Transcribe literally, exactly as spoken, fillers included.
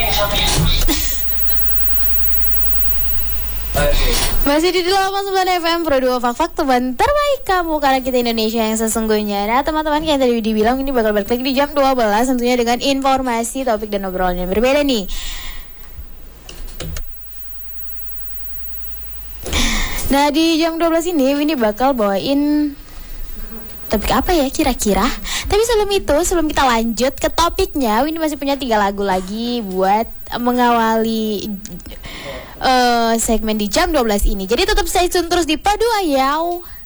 Masih di delapan puluh sembilan F M Pro dua Fak-Fak, teman terbaik kamu, karena kita Indonesia yang sesungguhnya. Nah teman-teman, kayak tadi dibilang, ini bakal balik lagi di jam dua belas, tentunya dengan informasi, topik, dan obrolan yang berbeda nih. Nah di jam dua belas ini Winnie bakal bawain topik apa ya kira-kira. Tapi sebelum itu, sebelum kita lanjut ke topiknya, Winnie masih punya tiga lagu lagi buat mengawali uh, segmen di jam dua belas ini. Jadi tetap stay tune terus di Padu Ayau.